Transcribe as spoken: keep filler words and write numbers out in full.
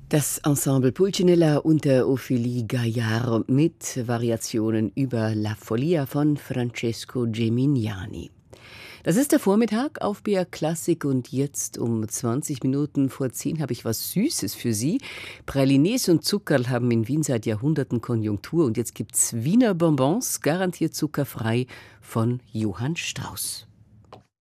Das Ensemble Pulcinella unter Ophélie Gaillard mit Variationen über La Follia von Francesco Gemignani. Das ist der Vormittag auf B R Klassik und jetzt um zwanzig Minuten vor zehn habe ich was Süßes für Sie. Pralines und Zuckerl haben in Wien seit Jahrhunderten Konjunktur und jetzt gibt's Wiener Bonbons, garantiert zuckerfrei, von Johann Strauss.